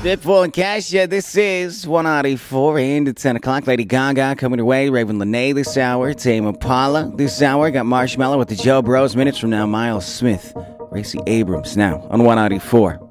Pitbull and Cash, yeah, this is 194 and to 10 o'clock. Lady Gaga coming your way. Raven Lene this hour. Tame Impala this hour. Got Marshmallow with the Joe Bros. Minutes from now. Miles Smith. Racy Abrams now on 194.